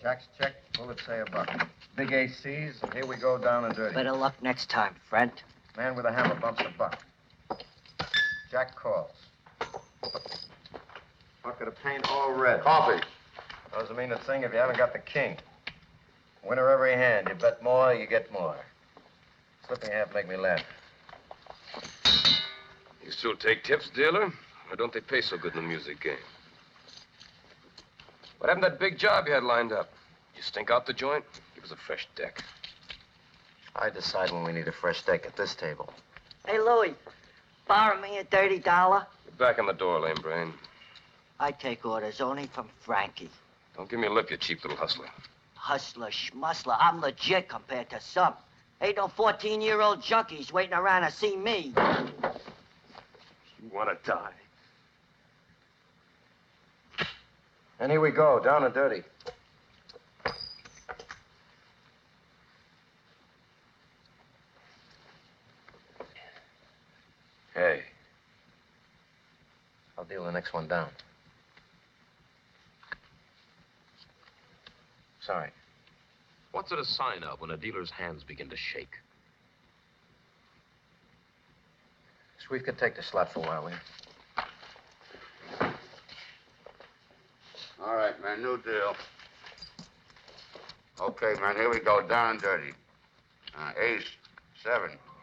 Jack's check, bullets say a buck. Big ACs, and here we go down and dirty. Better luck next time, friend. Man with a hammer bumps a buck. Jack calls. Bucket of paint all red. Coffee. Doesn't mean a thing if you haven't got the king. Winner every hand. You bet more, you get more. Slipping half make me laugh. You still take tips, dealer? Or don't they pay so good in the music game? What happened to that big job you had lined up? You stink out the joint? Give us a fresh deck. I decide when we need a fresh deck at this table. Hey, Louie, borrow me a $30. Get back in the door, lame brain. I take orders only from Frankie. Don't give me a lip, you cheap little hustler. Hustler, schmusler, I'm legit compared to some. Ain't no 14-year-old junkies waiting around to see me. You want to die? And here we go, down and dirty. Hey. I'll deal the next one down. Sorry. What's it a sign of when a dealer's hands begin to shake? Sweet could take the slot for a while, will you? All right, man, new deal. Okay, man, here we go, down and dirty. Ace, 7.